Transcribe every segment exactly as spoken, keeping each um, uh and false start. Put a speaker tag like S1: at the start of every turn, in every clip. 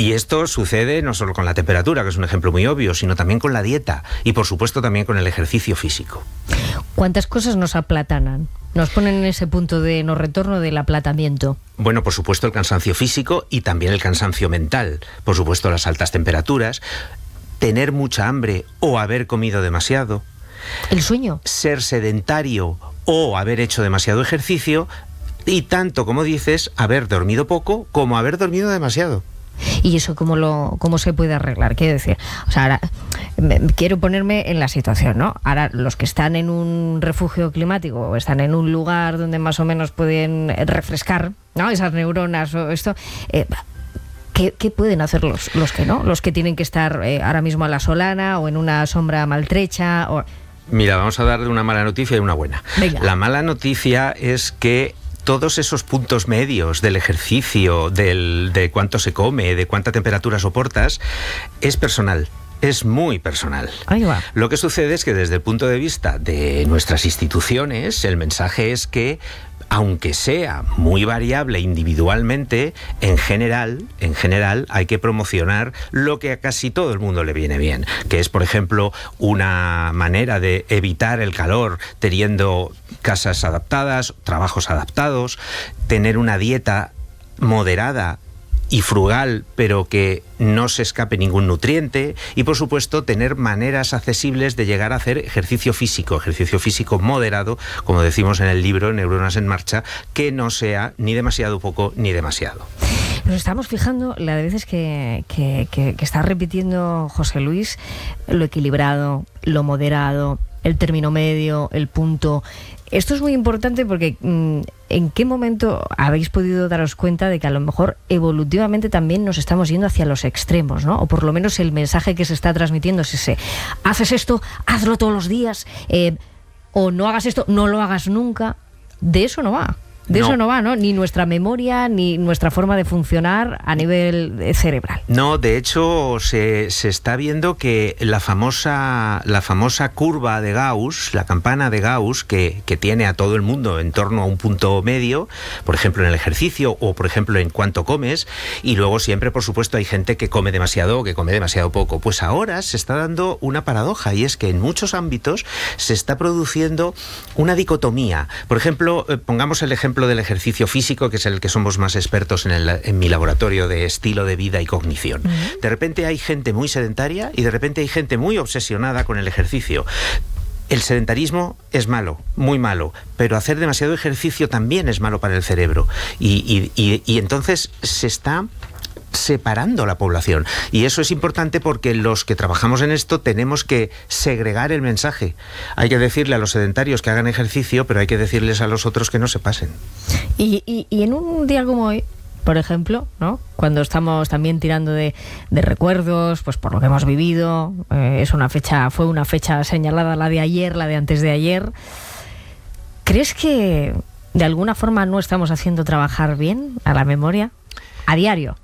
S1: Y esto sucede no solo con la temperatura, que es un ejemplo muy obvio, sino también con la dieta y, por supuesto, también con el ejercicio físico.
S2: ¿Cuántas cosas nos aplatanan? Nos ponen en ese punto de no retorno del aplatamiento.
S1: Bueno, por supuesto el cansancio físico y también el cansancio mental. Por supuesto las altas temperaturas, tener mucha hambre o haber comido demasiado.
S2: ¿El sueño?
S1: Ser sedentario o haber hecho demasiado ejercicio y tanto, como dices, haber dormido poco como haber dormido demasiado.
S2: ¿Y eso cómo, lo, cómo se puede arreglar? Quiero decir, o sea, ahora me, quiero ponerme en la situación, ¿no? Ahora, los que están en un refugio climático o están en un lugar donde más o menos pueden refrescar, ¿no?, esas neuronas o esto, eh, ¿qué, ¿qué pueden hacer los, los que no? Los que tienen que estar eh, ahora mismo a la solana o en una sombra maltrecha o...
S1: Mira, vamos a darle una mala noticia y una buena.
S2: Venga.
S1: La mala noticia es que todos esos puntos medios del ejercicio, del, de cuánto se come, de cuánta temperatura soportas, es personal. Es muy personal.
S2: Ahí va.
S1: Lo que sucede es que desde el punto de vista de nuestras instituciones, el mensaje es que, aunque sea muy variable individualmente, en general, en general hay que promocionar lo que a casi todo el mundo le viene bien, que es, por ejemplo, una manera de evitar el calor teniendo casas adaptadas, trabajos adaptados, tener una dieta moderada y frugal, pero que no se escape ningún nutriente, y por supuesto tener maneras accesibles de llegar a hacer ejercicio físico, ejercicio físico moderado, como decimos en el libro Neuronas en Marcha, que no sea ni demasiado poco ni demasiado.
S2: Nos estamos fijando la de veces que, que, que, que está repitiendo José Luis, lo equilibrado, lo moderado, el término medio, el punto. Esto es muy importante porque mmm, ¿en qué momento habéis podido daros cuenta de que a lo mejor evolutivamente también nos estamos yendo hacia los extremos, ¿no? O por lo menos el mensaje que se está transmitiendo es ese: haces esto, hazlo todos los días, eh, o no hagas esto, no lo hagas nunca. De eso no va. De no. eso no va, ¿no? Ni nuestra memoria, ni nuestra forma de funcionar a nivel cerebral.
S1: No, de hecho, se, se está viendo que la famosa, la famosa curva de Gauss, la campana de Gauss, que, que tiene a todo el mundo en torno a un punto medio, por ejemplo en el ejercicio o por ejemplo en cuánto comes, y luego siempre, por supuesto, hay gente que come demasiado o que come demasiado poco. Pues ahora se está dando una paradoja, y es que en muchos ámbitos se está produciendo una dicotomía. Por ejemplo, eh, pongamos el ejemplo del ejercicio físico, que es el que somos más expertos en, el, en mi laboratorio de estilo de vida y cognición. Uh-huh. De repente hay gente muy sedentaria y de repente hay gente muy obsesionada con el ejercicio. El sedentarismo es malo, muy malo, pero hacer demasiado ejercicio también es malo para el cerebro. Y, y, y, y entonces se está separando la población, y eso es importante porque los que trabajamos en esto tenemos que segregar el mensaje. Hay que decirle a los sedentarios que hagan ejercicio, pero hay que decirles a los otros que no se pasen.
S2: Y, y, y en un día como hoy, por ejemplo, ¿no?, cuando estamos también tirando de, de recuerdos, pues por lo que hemos vivido, eh, es una fecha, fue una fecha señalada, la de ayer, la de antes de ayer. ¿Crees que de alguna forma no estamos haciendo trabajar bien a la memoria a diario?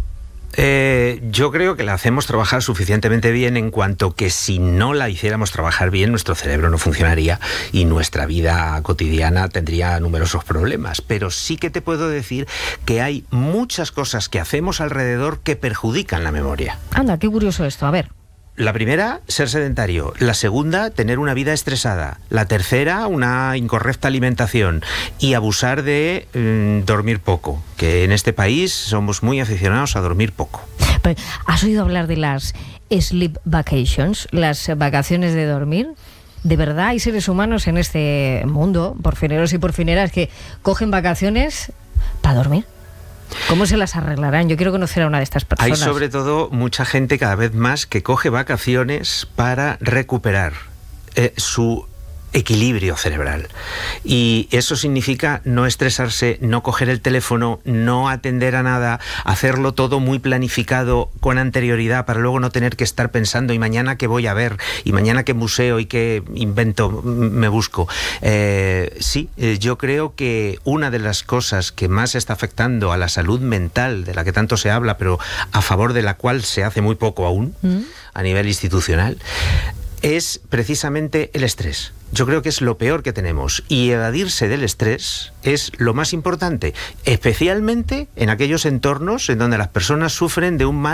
S1: Eh, yo creo que la hacemos trabajar suficientemente bien, en cuanto que si no la hiciéramos trabajar bien, nuestro cerebro no funcionaría y nuestra vida cotidiana tendría numerosos problemas. Pero sí que te puedo decir que hay muchas cosas que hacemos alrededor que perjudican la memoria.
S2: Anda, qué curioso esto, a ver.
S1: La primera, ser sedentario. La segunda, tener una vida estresada. La tercera, una incorrecta alimentación. Y abusar de mmm, dormir poco, que en este país somos muy aficionados a dormir poco.
S2: ¿Has oído hablar de las sleep vacations, las vacaciones de dormir? ¿De verdad hay seres humanos en este mundo, porfineros y porfineras, que cogen vacaciones para dormir? ¿Cómo se las arreglarán? Yo quiero conocer a una de estas personas.
S1: Hay sobre todo mucha gente cada vez más que coge vacaciones para recuperar eh, su equilibrio cerebral. Y eso significa no estresarse, no coger el teléfono, no atender a nada, hacerlo todo muy planificado con anterioridad para luego no tener que estar pensando y mañana qué voy a ver, y mañana qué museo y qué invento me busco. Eh, sí, eh, yo creo que una de las cosas que más está afectando a la salud mental, de la que tanto se habla, pero a favor de la cual se hace muy poco aún, ¿Mm? a nivel institucional, es precisamente el estrés. Yo creo que es lo peor que tenemos, y evadirse del estrés es lo más importante, especialmente en aquellos entornos en donde las personas sufren de un mal